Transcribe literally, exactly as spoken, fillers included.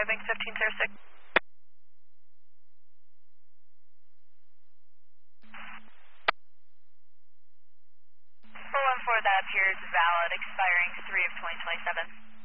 arriving fifteen zero six. four one four, that appears valid, expiring three of twenty twenty-seven.